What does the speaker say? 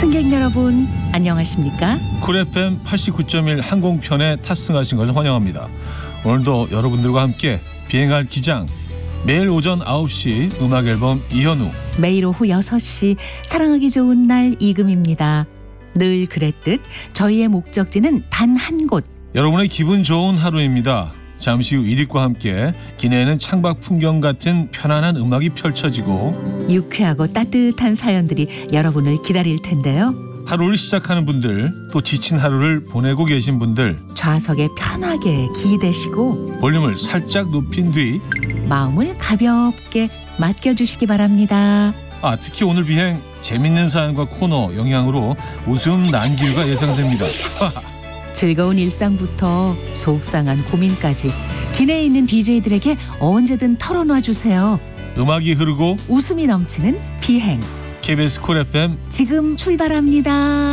승객 여러분, 안녕하십니까? 쿨 FM 89.1 항공편에 탑승하신 것을 환영합니다. 오늘도 여러분들과 함께 비행할 기장, 매일 오전 9시 음악 앨범 이현우, 매일 오후 6시 사랑하기 좋은 날 이금입니다. 늘 그랬듯 저희의 목적지는 단 한 곳. 여러분의 기분 좋은 하루입니다. 잠시 후 이릿과 함께 기내에는 창밖 풍경 같은 편안한 음악이 펼쳐지고 유쾌하고 따뜻한 사연들이 여러분을 기다릴 텐데요. 하루를 시작하는 분들, 또 지친 하루를 보내고 계신 분들, 좌석에 편하게 기대시고 볼륨을 살짝 높인 뒤 마음을 가볍게 맡겨주시기 바랍니다. 특히 오늘 비행 재밌는 사연과 코너 영향으로 웃음 난길과 예상됩니다. 즐거운 일상부터 속상한 고민까지 기내에 있는 DJ들에게 언제든 털어놔 주세요. 음악이 흐르고 웃음이 넘치는 비행. KBS 쿨 FM 지금 출발합니다.